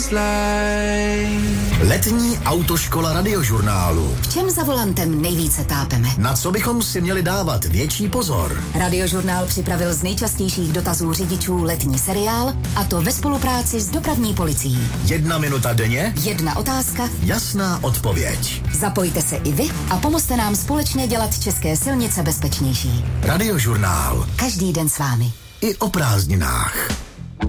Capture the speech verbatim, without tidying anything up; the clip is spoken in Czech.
Letní autoškola Radiožurnálu. V čem za volantem nejvíce tápeme? Na co bychom si měli dávat větší pozor? Radiožurnál připravil z nejčastějších dotazů řidičů letní seriál, a to ve spolupráci s dopravní policií. Jedna minuta denně? Jedna otázka? Jasná odpověď. Zapojte se i vy a pomozte nám společně dělat české silnice bezpečnější. Radiožurnál. Každý den s vámi. I o prázdninách.